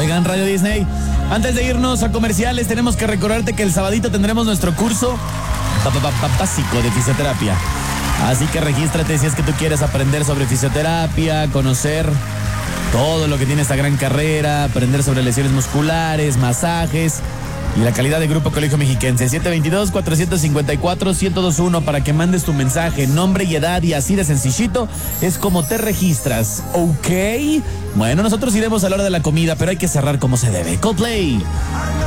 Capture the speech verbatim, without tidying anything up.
Gran Radio Disney. Antes de irnos a comerciales, tenemos que recordarte que el sabadito tendremos nuestro curso básico de fisioterapia. Así que regístrate si es que tú quieres aprender sobre fisioterapia, conocer todo lo que tiene esta gran carrera, aprender sobre lesiones musculares, masajes y la calidad de Grupo Colegio Mexiquense. siete dos dos, cuatro cinco cuatro, uno cero dos uno para que mandes tu mensaje, nombre y edad, y así de sencillito es como te registras, ¿ok? Bueno, nosotros iremos a la hora de la comida, pero hay que cerrar como se debe. Coldplay.